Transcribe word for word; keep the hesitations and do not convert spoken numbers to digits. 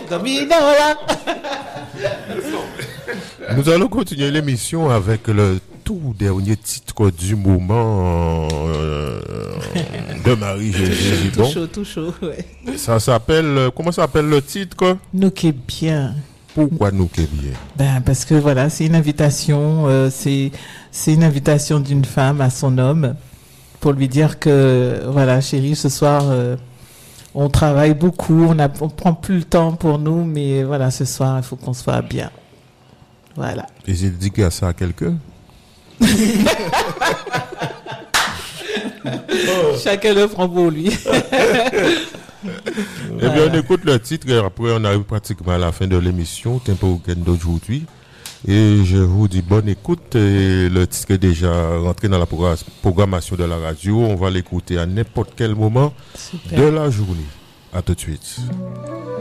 Nous allons continuer l'émission avec le tout dernier titre du moment euh, de Marie-Josée. Tout chaud, tout chaud, ouais. Ça s'appelle, comment ça s'appelle le titre? Nous qui bien. Pourquoi nous qui bien? Ben parce que voilà, c'est une invitation, euh, c'est c'est une invitation d'une femme à son homme pour lui dire que voilà, chérie, ce soir euh, on travaille beaucoup, on a on prend plus le temps pour nous, mais voilà, ce soir il faut qu'on soit bien. Voilà. Et j'ai dit qu'il y a ça à quelqu'un? Chacun le prend pour lui. Eh bien, on écoute le titre et après on arrive pratiquement à la fin de l'émission, Tempo Weekend d'aujourd'hui. Et je vous dis bonne écoute. Et le titre est déjà rentré dans la programmation de la radio. On va l'écouter à n'importe quel moment Super. De la journée. À tout de suite.